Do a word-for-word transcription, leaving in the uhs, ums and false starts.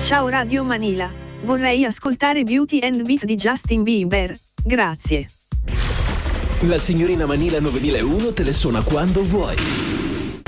Ciao Radio Manila, vorrei ascoltare Beauty and Beat di Justin Bieber, grazie. La signorina Manila novemilauno te le suona quando vuoi.